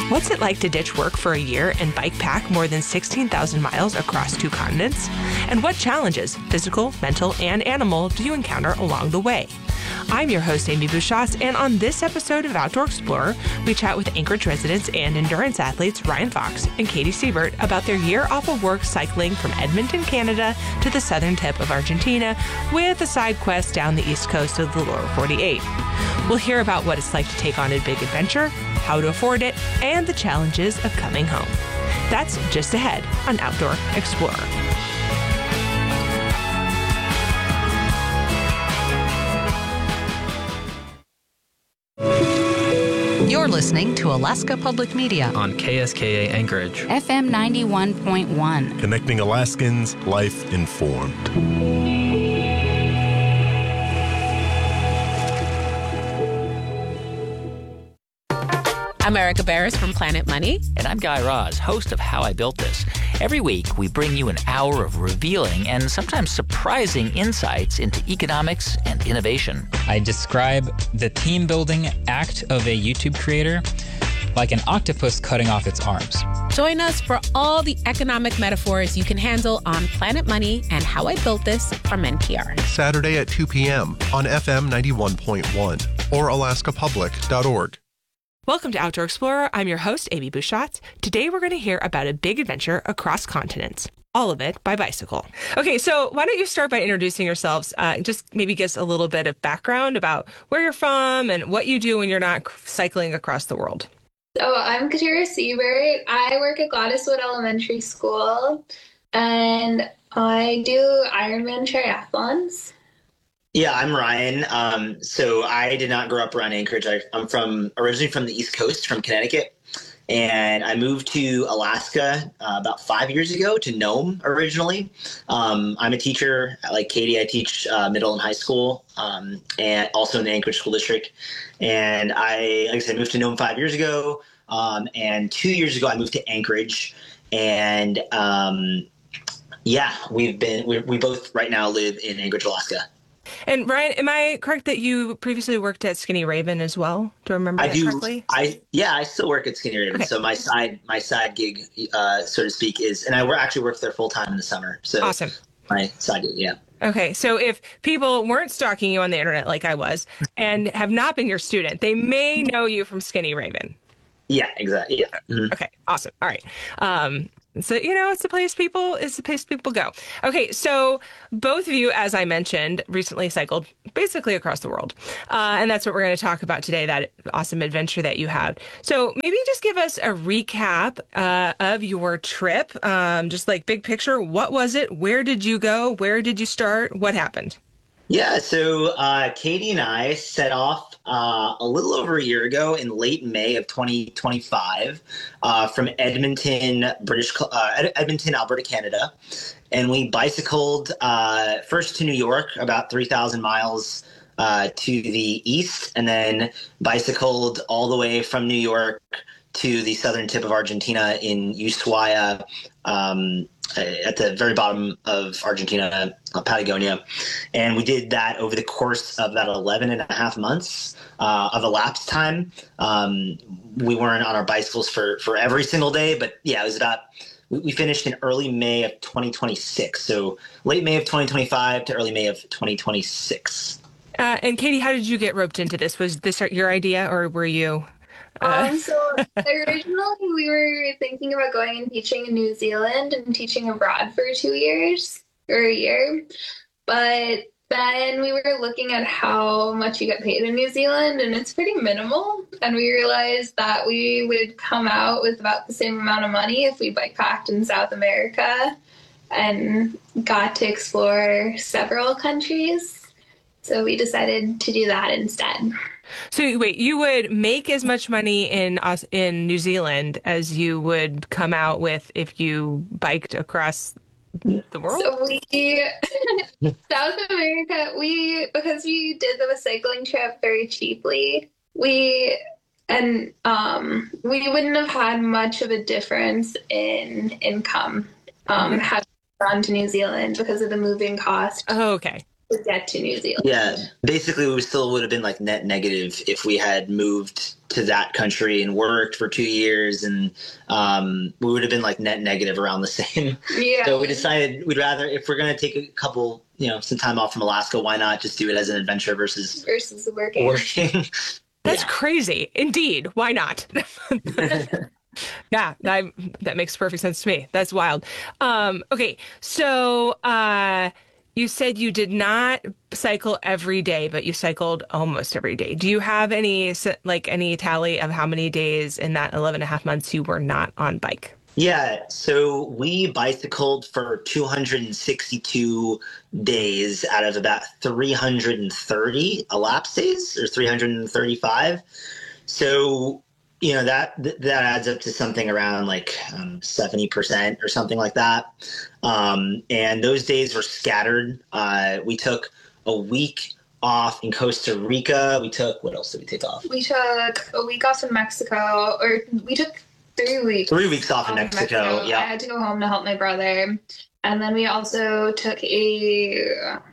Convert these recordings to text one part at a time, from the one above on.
What's it like to ditch work for a year and bike pack more than 16,000 miles across 2 continents? And what challenges, physical, mental, and animal, do you encounter along the way? I'm your host, Amy Bouchatz, and on this episode of Outdoor Explorer, we chat with Anchorage residents and endurance athletes Ryan Fox and Katie Siebert about their year off of work cycling from Edmonton, Canada to the southern tip of Argentina with a side quest down the east coast of the lower 48. We'll hear about what it's like to take on a big adventure, how to afford it, and the challenges of coming home. That's just ahead on Outdoor Explorer. You're listening to Alaska Public Media on KSKA Anchorage, FM 91.1. Connecting Alaskans, life informed. I'm Erica Barris from Planet Money. And I'm Guy Raz, host of How I Built This. Every week, we bring you an hour of revealing and sometimes surprising insights into economics and innovation. I describe the team-building act of a YouTube creator like an octopus cutting off its arms. Join us for all the economic metaphors you can handle on Planet Money and How I Built This from NPR. Saturday at 2 p.m. on FM 91.1 or alaskapublic.org. Welcome to Outdoor Explorer. I'm your host, Amy Bouchatz. Today we're going to hear about a big adventure across continents. All of it by bicycle. Okay, so why don't you start by introducing yourselves? Just maybe give us a little bit of background about where you're from and what you do when you're not cycling across the world. So I'm Katira Siebert. I work at Gladyswood Elementary School, and I do Ironman triathlons. Yeah, I'm Ryan. So I did not grow up around Anchorage. I'm originally from the East Coast, from Connecticut, and I moved to Alaska about 5 years ago, to Nome originally. I'm a teacher. Like Katie, I teach middle and high school, and also in the Anchorage School District. And like I said, moved to Nome 5 years ago, and 2 years ago I moved to Anchorage. And we both right now live in Anchorage, Alaska. And Ryan, am I correct that you previously worked at Skinny Raven as well? Do I remember that correctly? I still work at Skinny Raven. Okay. So my side gig, so to speak, and I actually work there full time in the summer. So awesome. My side gig, yeah. Okay, so if people weren't stalking you on the internet like I was and have not been your student, they may know you from Skinny Raven. Yeah, exactly. Yeah. Mm-hmm. Okay, awesome. All right. So, it's the place people go. Okay, so both of you, as I mentioned, recently cycled basically across the world. And that's what we're going to talk about today, that awesome adventure that you had. So maybe just give us a recap of your trip, just like big picture. What was it? Where did you go? Where did you start? What happened? Yeah, so Katie and I set off a little over a year ago in late May of 2025 from Edmonton, Alberta, Canada. And we bicycled first to New York, about 3,000 miles to the east, and then bicycled all the way from New York to the southern tip of Argentina in Ushuaia, at the very bottom of Argentina, Patagonia. And we did that over the course of about 11 and a half months of elapsed time. We weren't on our bicycles for every single day, but yeah, it was we finished in early May of 2026. So late May of 2025 to early May of 2026. And Katie, how did you get roped into this? Was this your idea, or were you... So originally we were thinking about going and teaching in New Zealand and teaching abroad for 2 years or a year. But then we were looking at how much you get paid in New Zealand, and it's pretty minimal. And we realized that we would come out with about the same amount of money if we bikepacked in South America and got to explore several countries. So we decided to do that instead. So wait, you would make as much money in New Zealand as you would come out with if you biked across the world? So South America, because we did the cycling trip very cheaply, we wouldn't have had much of a difference in income having gone to New Zealand because of the moving cost. Oh, okay. to get to New Zealand. Yeah, basically we still would have been like net negative if we had moved to that country and worked for 2 years, and we would have been like net negative around the same. Yeah. So we decided we'd rather, if we're going to take a couple, some time off from Alaska, why not just do it as an adventure versus working. That's crazy. Indeed. Why not? Yeah, that makes perfect sense to me. That's wild. Okay, so you said you did not cycle every day, but you cycled almost every day. Do you have any tally of how many days in that 11 and a half months you were not on bike? Yeah, so we bicycled for 262 days out of about 330 elapsed days, or 335. So, that adds up to something around like 70% or something like that. And those days were scattered. We took a week off in Costa Rica. What else did we take off? We took a week off in Mexico, or we took 3 weeks. 3 weeks off in Mexico. Yeah. I had to go home to help my brother. And then we also took we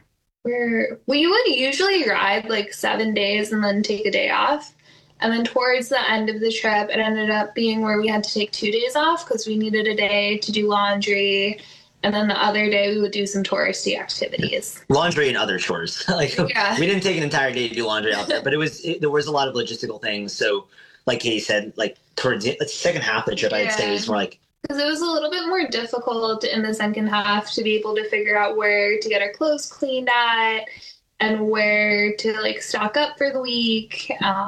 would usually ride like 7 days and then take a day off. And then towards the end of the trip, it ended up being where we had to take 2 days off because we needed a day to do laundry. And then the other day we would do some touristy activities. Laundry and other chores. We didn't take an entire day to do laundry out there, but there was a lot of logistical things. So like Katie said, like towards the second half of the trip, I'd say it was more like, because it was a little bit more difficult in the second half to be able to figure out where to get our clothes cleaned at and where to like stock up for the week.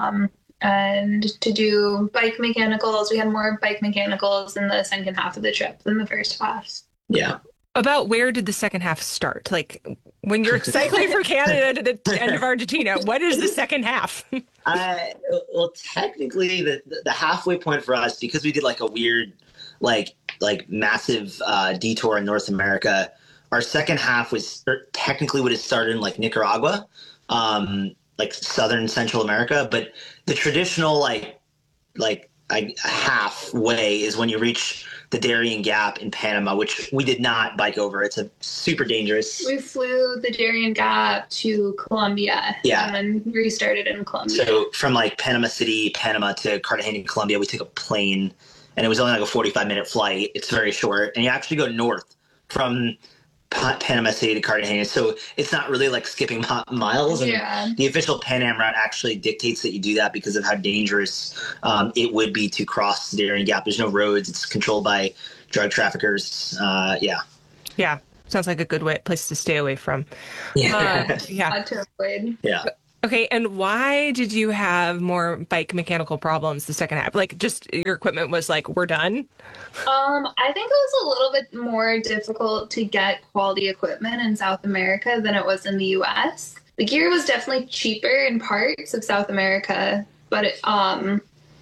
And to do bike mechanicals. We had more bike mechanicals in the second half of the trip than the first half. Yeah. About where did the second half start? Like when you're cycling from Canada to the end of Argentina, what is the second half? Well, technically the halfway point for us, because we did like a weird, like massive detour in North America, our second half technically would have started in like Nicaragua, like southern Central America, but the traditional like halfway is when you reach the Darien Gap in Panama, which we did not bike over. It's a super dangerous. We flew the Darien Gap to Colombia, and then restarted in Colombia. So from like Panama City, Panama to Cartagena, Colombia, we took a plane, and it was only like a 45-minute flight. It's very short, and you actually go north from Panama City to Cartagena, so it's not really like skipping miles. And the official Pan Am route actually dictates that you do that because of how dangerous it would be to cross the Darien Gap. There's no roads; it's controlled by drug traffickers. Yeah, sounds like a good place to stay away from. Not to avoid. Yeah. Okay, and why did you have more bike mechanical problems the second half? Like, just your equipment was like, we're done? I think it was a little bit more difficult to get quality equipment in South America than it was in the U.S. The gear was definitely cheaper in parts of South America, but and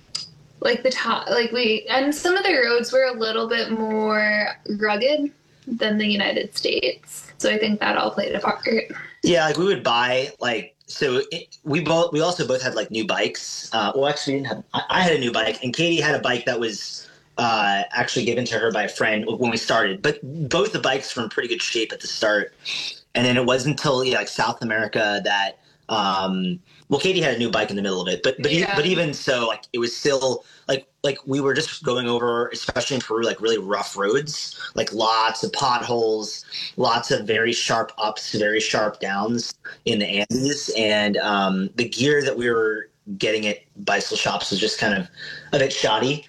some of the roads were a little bit more rugged than the United States. So I think that all played a part. Yeah, like we would buy we also both had like new bikes. Well, actually, we didn't have. I had a new bike, and Katie had a bike that was actually given to her by a friend when we started. But both the bikes were in pretty good shape at the start, and then it wasn't until like South America that. Katie had a new bike in the middle of it, but even so, like it was still like we were just going over, especially in Peru, like really rough roads, like lots of potholes, lots of very sharp ups, very sharp downs in the Andes, and the gear that we were getting at bicycle shops was just kind of a bit shoddy.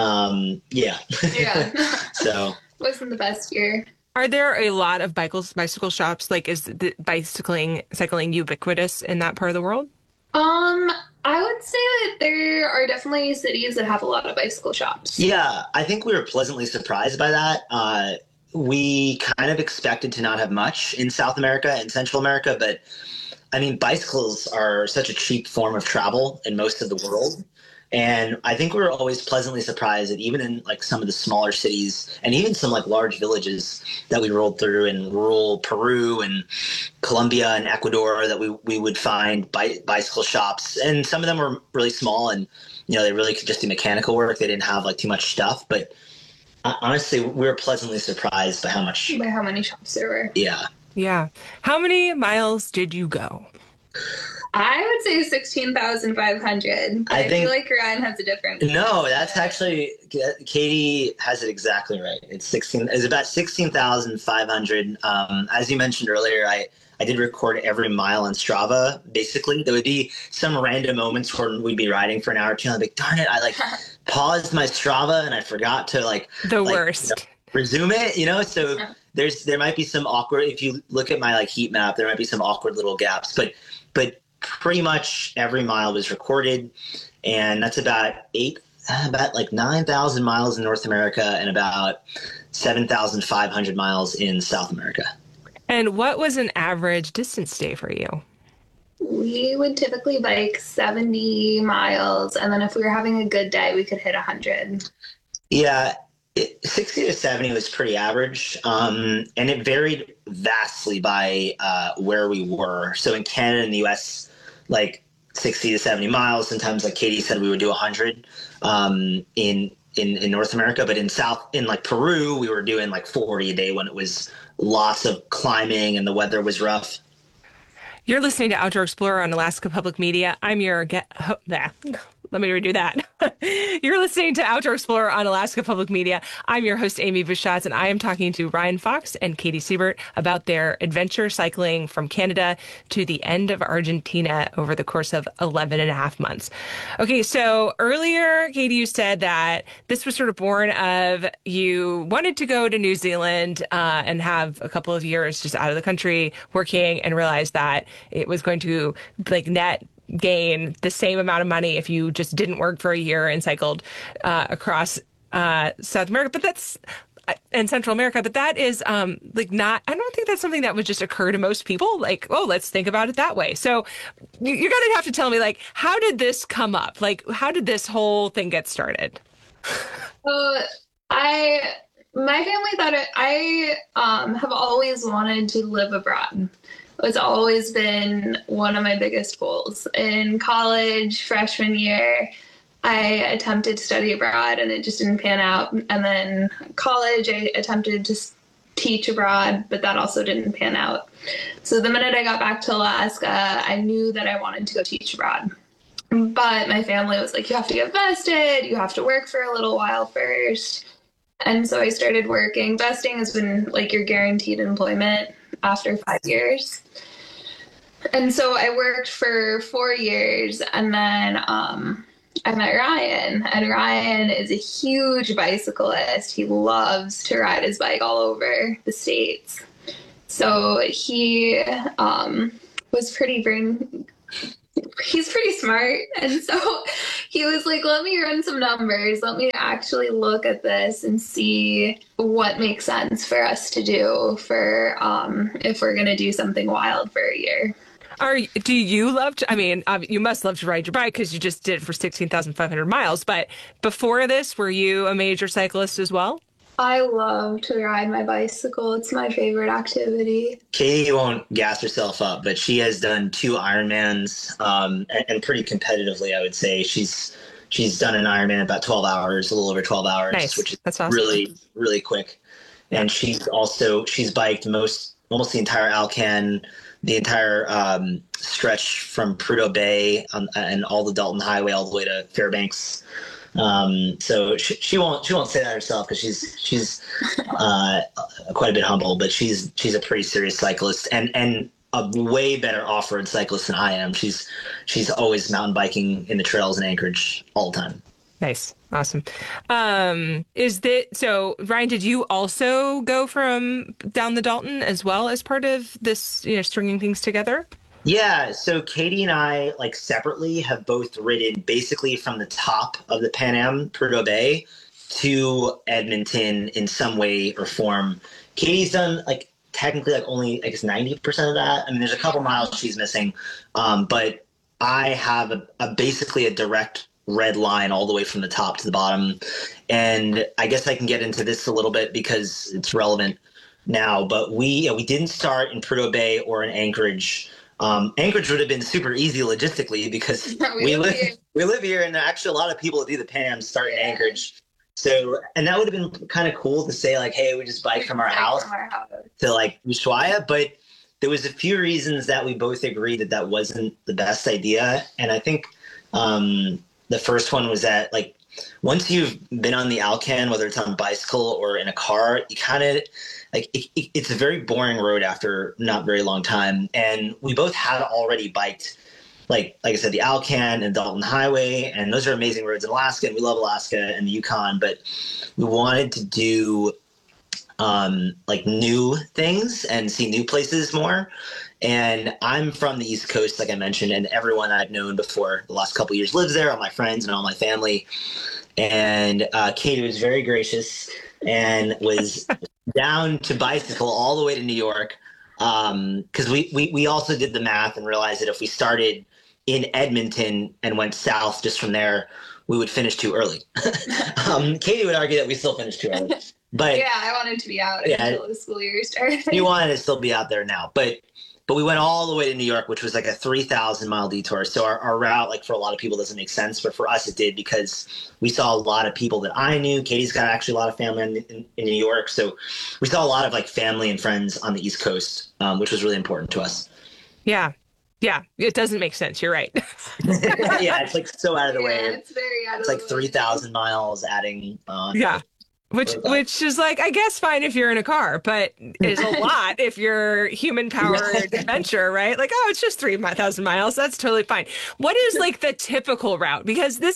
So wasn't the best gear. Are there a lot of bicycle shops? Like, is the cycling ubiquitous in that part of the world? I would say that there are definitely cities that have a lot of bicycle shops. Yeah, I think we were pleasantly surprised by that. We kind of expected to not have much in South America and Central America, but I mean, bicycles are such a cheap form of travel in most of the world. And I think we were always pleasantly surprised that even in like some of the smaller cities and even some like large villages that we rolled through in rural Peru and Colombia and Ecuador, that we would find bicycle shops. And some of them were really small, and they really could just do mechanical work. They didn't have like too much stuff. But honestly, we were pleasantly surprised by how many shops there were. Yeah. Yeah. How many miles did you go? I would say 16,500. I feel like Ryan has a different. No, that's actually, Katie has it exactly right. It's about 16,500. As you mentioned earlier, I did record every mile on Strava. Basically, there would be some random moments where we'd be riding for an hour or two. And I'd be like, darn it, I paused my Strava and I forgot to worst. Resume it, so there might be some awkward, if you look at my heat map, there might be some awkward little gaps, but pretty much every mile was recorded, and that's about 9,000 miles in North America and about 7,500 miles in South America. And what was an average distance day for you? We would typically bike 70 miles, and then if we were having a good day, we could hit 100. Yeah, 60 to 70 was pretty average, and it varied vastly by where we were. So in Canada and the U.S., 60 to 70 miles. Sometimes, like Katie said, we would do 100 in North America. But in Peru, we were doing 40 a day when it was lots of climbing and the weather was rough. You're listening to Outdoor Explorer on Alaska Public Media. I'm your Let me redo that. You're listening to Outdoor Explorer on Alaska Public Media. I'm your host, Amy Buschatz, and I am talking to Ryan Fox and Katie Siebert about their adventure cycling from Canada to the end of Argentina over the course of 11 and a half months. Okay, so earlier, Katie, you said that this was sort of born of you wanted to go to New Zealand and have a couple of years just out of the country working and realized that it was going to net gain the same amount of money if you just didn't work for a year and cycled across South America, but that's and Central America. But that is not. I don't think that's something that would just occur to most people. Let's think about it that way. So you're gonna have to tell me, how did this come up? How did this whole thing get started? My family thought I have always wanted to live abroad. It's always been one of my biggest goals. In college, freshman year, I attempted to study abroad and it just didn't pan out. And then college, I attempted to teach abroad, but that also didn't pan out. So the minute I got back to Alaska, I knew that I wanted to go teach abroad. But my family was like, you have to get vested, you have to work for a little while first. And so I started working. Vesting has been your guaranteed employment after 5 years. And so I worked for 4 years, and then I met Ryan, and Ryan is a huge bicyclist. He loves to ride his bike all over the States. So he was he's pretty smart. And so he was like, let me run some numbers. Let me actually look at this and see what makes sense for us to do for if we're going to do something wild for a year. Do you love to, you must love to ride your bike because you just did it for 16,500 miles. But before this, were you a major cyclist as well? I love to ride my bicycle. It's my favorite activity. Katie won't gas herself up, but she has done 2 Ironmans, and pretty competitively, I would say. She's done an Ironman in about 12 hours, a little over 12 hours, nice. Which is That's awesome. Really, really quick. And she's biked almost the entire Alcan, the entire stretch from Prudhoe Bay and all the Dalton Highway all the way to Fairbanks. So she won't say that herself because she's quite a bit humble, but she's a pretty serious cyclist and a way better off-road cyclist than I am. She's always mountain biking in the trails in Anchorage all the time. Nice. Awesome. So Ryan, did you also go from down the Dalton as well as part of this, stringing things together? Yeah, so Katie and I, separately, have both ridden basically from the top of the Pan Am, Prudhoe Bay, to Edmonton in some way or form. Katie's done, technically, only, 90% of that. There's a couple miles she's missing, but I have basically a direct red line all the way from the top to the bottom. And I guess I can get into this a little bit because it's relevant now, but we didn't start in Prudhoe Bay or in Anchorage. Anchorage would have been super easy logistically because we live here, and actually a lot of people that do the Pan Am start in Anchorage. So, and that would have been kind of cool to say hey, we just bike from our house to Ushuaia. But there was a few reasons that we both agreed that that wasn't the best idea. And I think the first one was that, like, once you've been on the Alcan, whether it's on a bicycle or in a car, you kind of like it's a very boring road after not very long time. And we both had already biked, like I said, the Alcan and Dalton Highway, and those are amazing roads in Alaska, and we love Alaska and the Yukon. But we wanted to do like new things and see new places more. And I'm from the East Coast, like I mentioned, and everyone I've known before the last couple of years lives there, all my friends and all my family. And Katie was very gracious and was down to bicycle all the way to New York, because we also did the math and realized that if we started in Edmonton and went south just from there, we would finish too early. Katie would argue that we still finished too early. But yeah, I wanted to be out until the school year started. You wanted to still be out there now. But we went all the way to New York, which was like a 3,000-mile detour. So our route, like, for a lot of people doesn't make sense. But for us, it did, because we saw a lot of people that I knew. Katie's got actually a lot of family in New York. So we saw a lot of, like, family and friends on the East Coast, which was really important to us. Yeah. Yeah. It doesn't make sense. You're right. Yeah. It's like so out of the way. It's very out of the way. It's like 3,000 miles adding on. Yeah. Which is like, I guess, fine if you're in a car, but it's a lot if you're human-powered adventure, right? Like, oh, it's just 3,000 miles. That's totally fine. What is like the typical route? Because this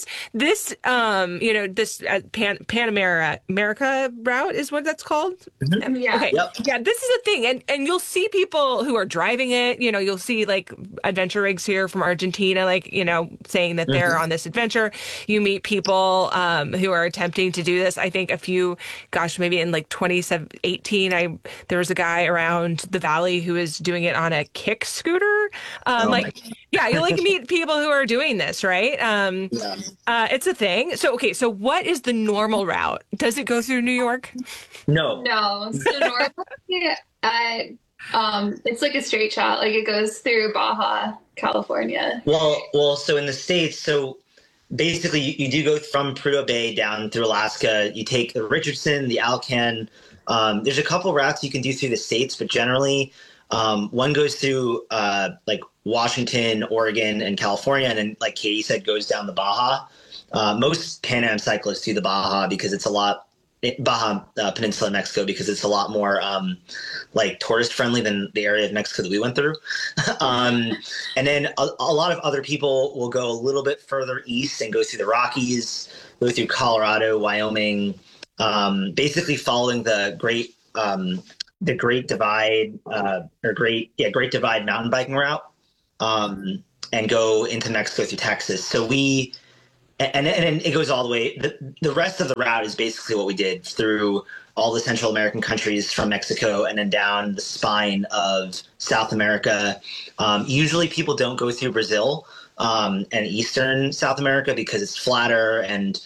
Pan America route is what that's called. Mm-hmm. Yeah. Okay. Yep. Yeah, this is a thing, and you'll see people who are driving it. You know, you'll see like adventure rigs here from Argentina, like, you know, saying that they're on this adventure. You meet people who are attempting to do this. I think maybe in like 2018, there was a guy around the valley who was doing it on a kick scooter. Yeah, you like meet people who are doing this, right? It's a thing. So what is the normal route? Does it go through New York? No. So normally, it's like a straight shot. Like, it goes through Baja, California. Well, so in the States, basically, you do go from Prudhoe Bay down through Alaska. You take the Richardson, the Alcan. There's a couple routes you can do through the States, but generally one goes through like Washington, Oregon, and California, and then, like Katie said, goes down the Baja. Most Pan Am cyclists do the Baja because it's a lot Baja Peninsula, Mexico, because it's a lot more like tourist friendly than the area of Mexico that we went through. And then a lot of other people will go a little bit further east and go through the Rockies, go through Colorado, Wyoming, basically following the Great Divide Great Divide mountain biking route, and go into Mexico through Texas. So and it goes all the way. The rest of the route is basically what we did through all the Central American countries from Mexico and then down the spine of South America. Usually people don't go through Brazil and Eastern South America because it's flatter and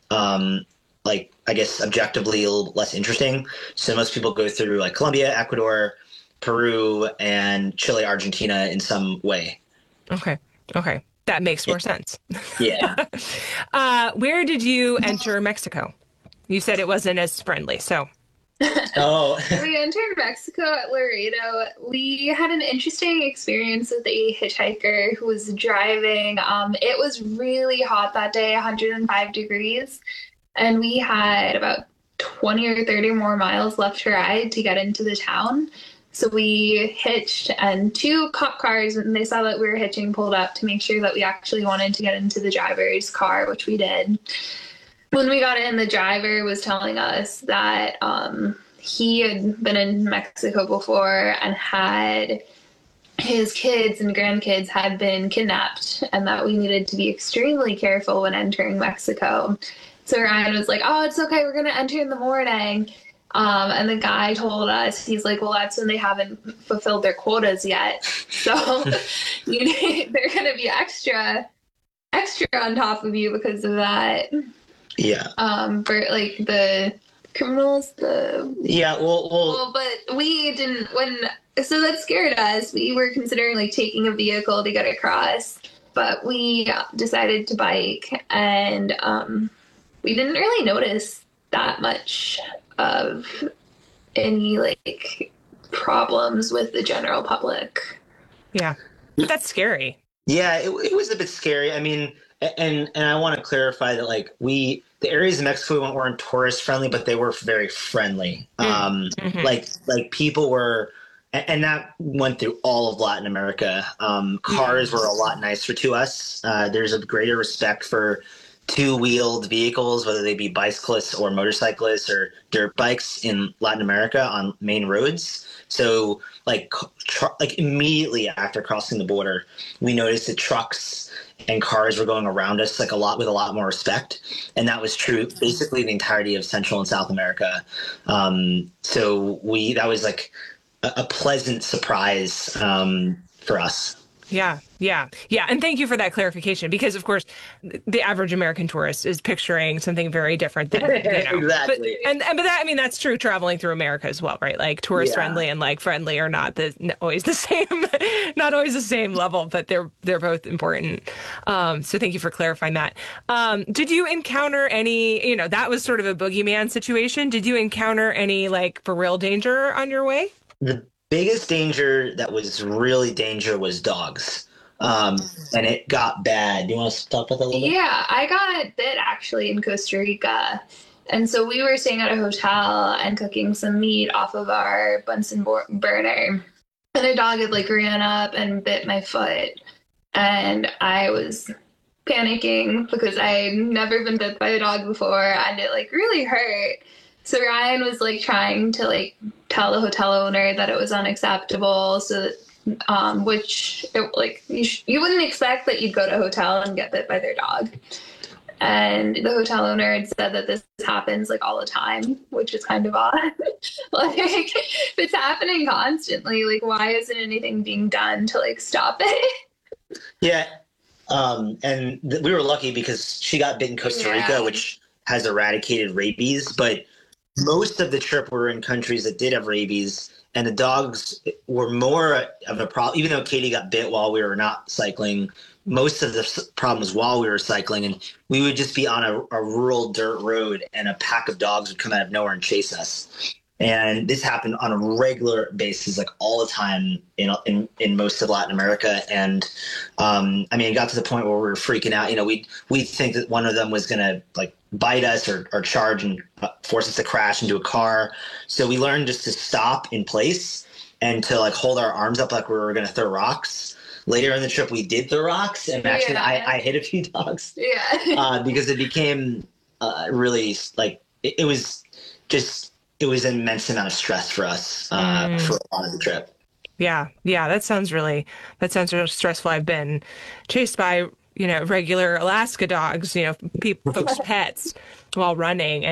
like, I guess, objectively a little less interesting. So most people go through like Colombia, Ecuador, Peru, and Chile, Argentina in some way. Okay. That makes more sense. Yeah. Where did you enter Mexico? You said it wasn't as friendly, so. Oh. We entered Mexico at Laredo. We had an interesting experience with a hitchhiker who was driving. It was really hot that day, 105 degrees. And we had about 20 or 30 more miles left to ride to get into the town. So we hitched, and two cop cars, when they saw that we were hitching, pulled up to make sure that we actually wanted to get into the driver's car, which we did. When we got in, the driver was telling us that he had been in Mexico before and had his kids and grandkids had been kidnapped, and that we needed to be extremely careful when entering Mexico. So Ryan was like, "Oh, it's okay, we're going to enter in the morning." And the guy told us, he's like, "Well, that's when they haven't fulfilled their quotas yet. So they're going to be extra on top of you because of that." Yeah. For like the criminals, well, but we didn't, so that scared us. We were considering like taking a vehicle to get across, but we decided to bike, and we didn't really notice that much of any like problems with the general public. Yeah. But that's scary. Yeah, it was a bit scary. I mean, and I want to clarify that like the areas of Mexico we went weren't tourist friendly, but they were very friendly. Like people were, and that went through all of Latin America. Cars were a lot nicer to us. There's a greater respect for two-wheeled vehicles, whether they be bicyclists or motorcyclists or dirt bikes in Latin America on main roads. So like immediately after crossing the border, we noticed that trucks and cars were going around us with a lot more respect. And that was true basically the entirety of Central and South America. So that was like a pleasant surprise for us. Yeah. And thank you for that clarification, because of course the average American tourist is picturing something very different than, Exactly. But that, I mean, that's true traveling through America as well, right? Like tourist friendly and like friendly are not always the same level, but they're both important. So thank you for clarifying that. Did you encounter any, that was sort of a boogeyman situation. Did you encounter any like for real danger on your way? The biggest danger that was really danger was dogs. And it got bad. Do you want to talk about that a little bit? Yeah, I got bit actually in Costa Rica. And so we were staying at a hotel and cooking some meat off of our Bunsen burner. And a dog had like ran up and bit my foot. And I was panicking because I had never been bit by a dog before, and it like really hurt. So Ryan was like trying to like tell the hotel owner that it was unacceptable. So that, which like you wouldn't expect that you'd go to a hotel and get bit by their dog. And the hotel owner had said that this happens like all the time, which is kind of odd. Like if it's happening constantly, like why isn't anything being done to like stop it? Yeah. And we were lucky because she got bit in Costa Rica, which has eradicated rabies, but most of the trip were in countries that did have rabies, and the dogs were more of a problem. Even though Katie got bit while we were not cycling, most of the problem was while we were cycling, and we would just be on a rural dirt road and a pack of dogs would come out of nowhere and chase us. And this happened on a regular basis, like all the time in most of Latin America. And I mean, it got to the point where we were freaking out. We'd think that one of them was going to like bite us or charge and force us to crash into a car. So we learned just to stop in place and to like hold our arms up like we were going to throw rocks. Later in the trip, we did throw rocks, and actually I hit a few dogs because it became really like it was an immense amount of stress for us for a lot of the trip. Yeah. That sounds really stressful. I've been chased by, regular Alaska dogs, folks' pets while running.